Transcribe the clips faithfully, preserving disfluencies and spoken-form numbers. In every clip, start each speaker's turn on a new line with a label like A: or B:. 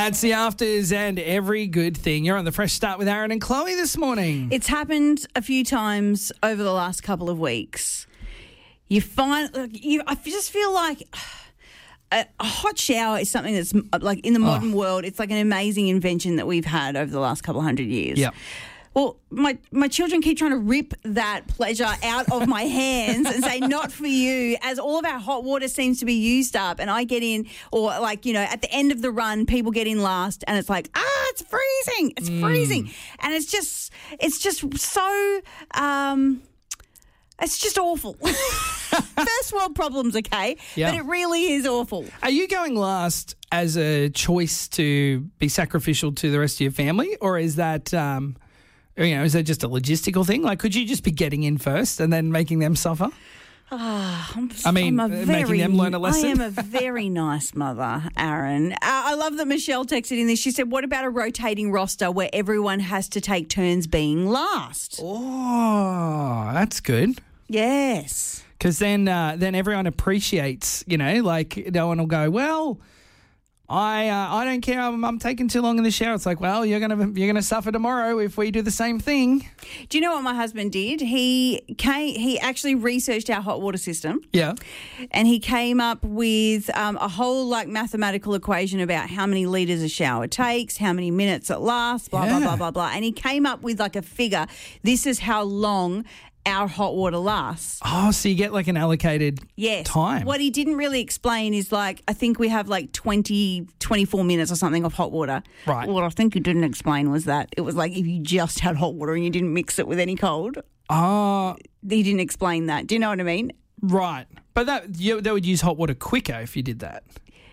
A: It's the afters and every good thing. You're on the Fresh Start with Aaron and Chloe this morning.
B: It's happened a few times over the last couple of weeks. You find, you, I just feel like a, a hot shower is something that's like in the modern
A: Oh.
B: world, it's like an amazing invention that we've had over the last couple of hundred years.
A: Yeah.
B: Well, my, my children keep trying to rip that pleasure out of my hands and say, not for you, as all of our hot water seems to be used up. And I get in, or like, you know, at the end of the run, people get in last and it's like, ah, it's freezing. It's
A: Mm.
B: freezing. And it's just, it's just so, um, it's just awful. First world problems, okay?
A: Yeah.
B: But it really is awful.
A: Are you going last as a choice to be sacrificial to the rest of your family, or is that, um, you know, is that just a logistical thing? Like, could you just be getting in first and then making them suffer?
B: Oh, I'm,
A: I mean,
B: I'm a
A: uh,
B: very,
A: making them learn a lesson?
B: I am a very nice mother, Aaron. Uh, I love that Michelle texted in this. She said, what about a rotating roster where everyone has to take turns being last?
A: Oh, that's good.
B: Yes.
A: Because then, uh, then everyone appreciates, you know, like no one will go, well, I uh, I don't care. I'm, I'm taking too long in the shower. It's like, well, you're gonna you're gonna suffer tomorrow if we do the same thing.
B: Do you know what my husband did? He came, he actually researched our hot water system.
A: Yeah.
B: And he came up with um, a whole like mathematical equation about how many litres a shower takes, how many minutes it lasts, blah,
A: Yeah.
B: blah, blah, blah, blah. And he came up with like a figure. This is how long our hot water lasts.
A: Oh, so you get like an allocated
B: Yes.
A: time.
B: What he didn't really explain is like, I think we have like twenty, twenty-four minutes or something of hot water.
A: Right.
B: What I think he didn't explain was that it was like if you just had hot water and you didn't mix it with any cold.
A: Oh,
B: He didn't explain that. Do you know what I mean?
A: right. But that you, they would use hot water quicker if you did that.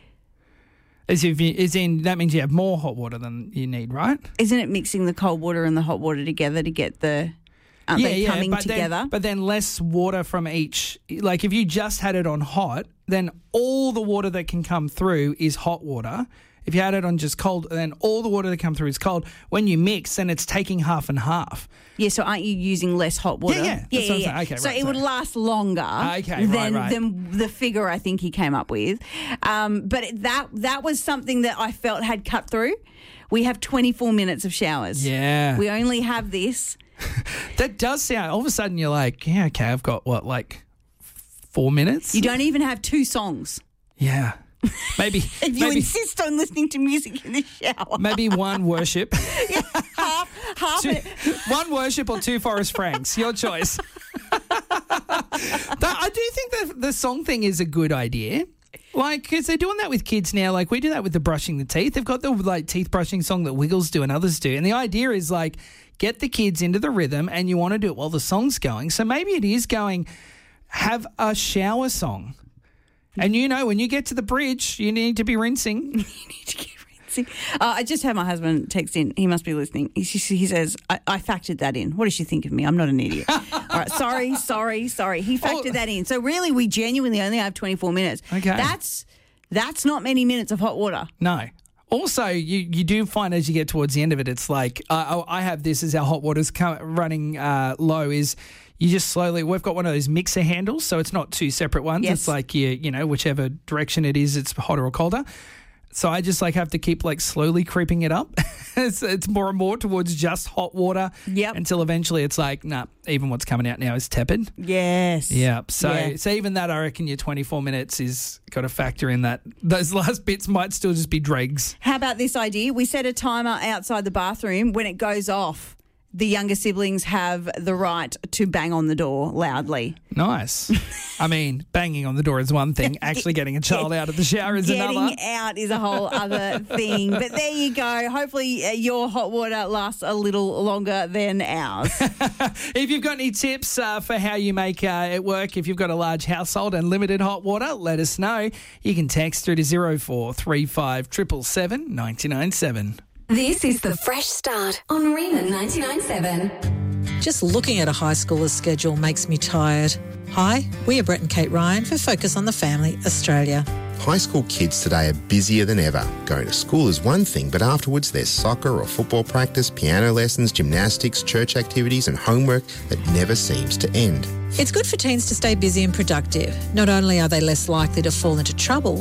A: As if you, as in, that means you have more hot water than you need, right?
B: Isn't it mixing the cold water and the hot water together to get the, aren't they coming
A: but
B: together?
A: Then, but then less water from each. Like if you just had it on hot, then all the water that can come through is hot water. If you had it on just cold, then all the water that come through is cold. When you mix, then it's taking half and half.
B: Yeah, so aren't you using less hot water?
A: Yeah, yeah. That's
B: yeah,
A: what I'm
B: yeah.
A: saying. Okay,
B: so
A: right,
B: it would
A: sorry.
B: last longer
A: Okay, right,
B: than,
A: right.
B: than the figure I think he came up with. Um, but that that was something that I felt had cut through. We have twenty-four minutes of showers.
A: Yeah.
B: We only have this.
A: That does sound, all of a sudden you're like, yeah, okay, I've got what, like four minutes?
B: You don't even have two songs.
A: Yeah. Maybe.
B: If you
A: maybe,
B: insist on listening to music in the shower.
A: maybe one worship.
B: half half
A: Two,
B: it.
A: one worship or two Forest Franks. Your choice. But I do think that the song thing is a good idea. Like, because they're doing that with kids now. Like, we do that with the brushing the teeth. They've got the, like, teeth brushing song that Wiggles do and others do. And the idea is, like, get the kids into the rhythm and you want to do it while the song's going. So maybe it is going, have a shower song. And, you know, when you get to the bridge, you need to be rinsing.
B: You need to get rinsing. Uh, I just had my husband text in. He must be listening. He, he says, I, I factored that in. What does she think of me? I'm not an idiot. All right. Sorry, sorry, sorry. He factored
A: Oh.
B: that in. So really, we genuinely only have twenty-four minutes.
A: Okay.
B: That's that's not many minutes of hot water.
A: No. Also, you, you do find as you get towards the end of it, it's like, uh, oh, I have this as our hot water's co- running uh, low is you just slowly, we've got one of those mixer handles, so it's not two separate ones.
B: Yes.
A: It's like, you, you know, whichever direction it is, it's hotter or colder. So I just like have to keep like slowly creeping it up. it's, it's more and more towards just hot water
B: Yep.
A: until eventually it's like, nah, even what's coming out now is tepid.
B: Yes.
A: Yeah. So
B: Yeah.
A: so even that, I reckon your twenty-four minutes is got to factor in that those last bits might still just be dregs.
B: How about this idea? We set a timer outside the bathroom. When it goes off, the younger siblings have the right to bang on the door loudly.
A: Nice. I mean, banging on the door is one thing. Actually getting a child out of the shower is
B: Getting
A: another.
B: out is a whole other thing. But there you go. Hopefully uh, your hot water lasts a little longer than ours.
A: If you've got any tips uh, for how you make uh, it work, if you've got a large household and limited hot water, let us know. You can text through to zero four three five seven seven seven nine nine seven.
C: This is the Fresh Start on Riemann ninety-nine point seven.
D: Just looking at a high schooler's schedule makes me tired. Hi, we are Brett and Kate Ryan for Focus on the Family Australia.
E: High school kids today are busier than ever. Going to school is one thing, but afterwards there's soccer or football practice, piano lessons, gymnastics, church activities and homework that never seems to end.
D: It's good for teens to stay busy and productive. Not only are they less likely to fall into trouble,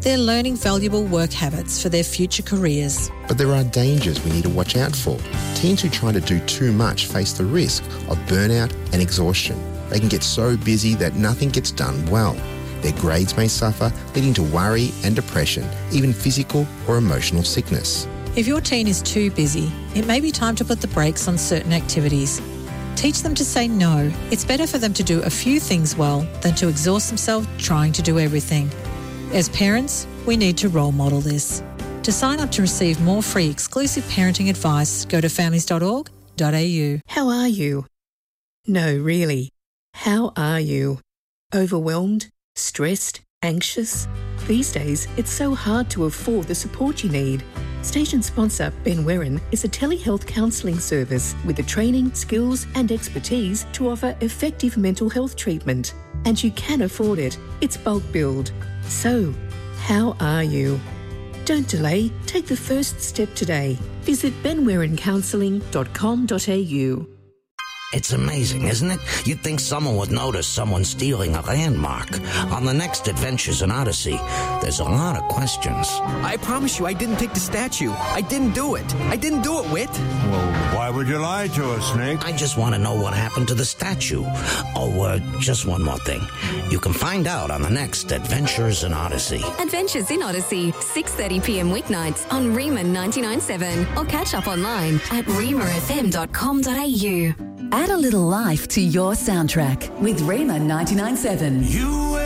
D: They're learning valuable work habits for their future careers.
E: But there are dangers we need to watch out for. Teens who try to do too much face the risk of burnout and exhaustion. They can get so busy that nothing gets done well. Their grades may suffer, leading to worry and depression, even physical or emotional sickness.
D: If your teen is too busy, it may be time to put the brakes on certain activities. Teach them to say no. It's better for them to do a few things well than to exhaust themselves trying to do everything. As parents, we need to role model this. To sign up to receive more free exclusive parenting advice, go to families dot org dot a u.
F: How are you? No, really. How are you? Overwhelmed? Stressed? Anxious? These days, it's so hard to afford the support you need. Station sponsor Ben Werran is a telehealth counselling service with the training, skills and expertise to offer effective mental health treatment. And you can afford it. It's bulk billed. So, how are you? Don't delay. Take the first step today. Visit ben werran counselling dot com dot a u.
G: It's amazing, isn't it? You'd think someone would notice someone stealing a landmark. On the next Adventures in Odyssey, there's a lot of questions.
H: I promise you I didn't take the statue. I didn't do it. I didn't do it, Whit.
I: Well, why would you lie to us, Snake?
G: I just want to know what happened to the statue. Oh, uh, just one more thing. You can find out on the next Adventures in Odyssey.
C: Adventures in Odyssey, six thirty p m weeknights on Riemann ninety-nine point seven or catch up online at rima f m dot com dot a u.
J: Add a little life to your soundtrack with Riemann ninety-nine point seven.
I: You